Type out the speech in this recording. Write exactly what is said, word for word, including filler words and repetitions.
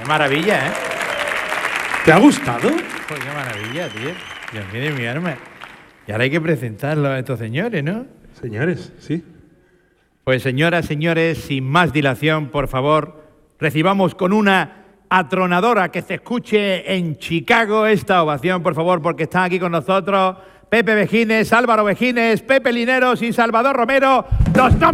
Qué maravilla, ¿eh? ¿Te ha gustado? Pues qué maravilla, tío. Dios mío, mi arma. Y ahora hay que presentarlo a estos señores, ¿no? Señores, sí. Pues señoras, señores, sin más dilación, por favor, recibamos con una atronadora que se escuche en Chicago esta ovación, por favor, porque están aquí con nosotros Pepe Vejines, Álvaro Vejines, Pepe Lineros y Salvador Romero, los